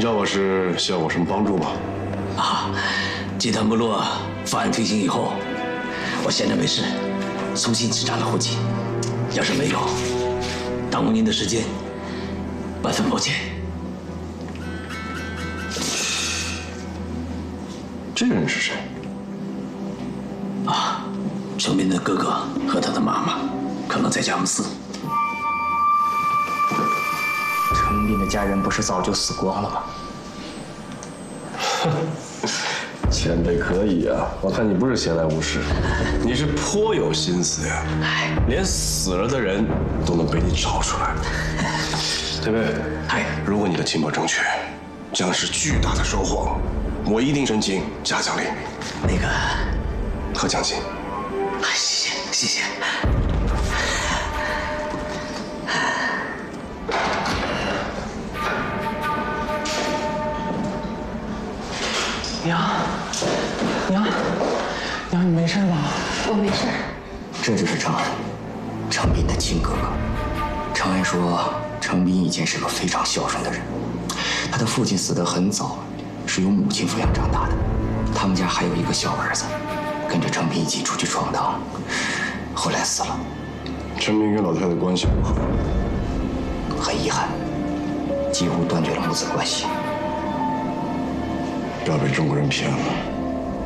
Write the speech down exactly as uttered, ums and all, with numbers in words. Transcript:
找我是需要我什么帮助吗？ 啊，集团部落法案推行以后，我闲着没事，重新执掌了户籍。要是没有耽误您的时间，万分抱歉。 这个人是谁？ 啊，程斌的哥哥和他的妈妈可能在佳木斯。 程斌的家人不是早就死光了吗？ 前辈可以啊，我看你不是闲来无事，你是颇有心思呀，连死了的人都能被你找出来。前辈， 哎， 如果你的情报正确，将是巨大的收获，我一定申请嘉奖令。 那个， 和奖金。 谢谢谢谢。 娘，娘，娘，你没事吧？ 我没事。 这就是程恩，程斌的亲哥哥。程恩说，程斌以前是个非常孝顺的人，他的父亲死得很早，是由母亲抚养长大的。他们家还有一个小儿子，跟着程斌一起出去闯荡，后来死了。 陈斌跟老太太关系如何？ 很遗憾，几乎断绝了母子关系。 不要被中国人骗了。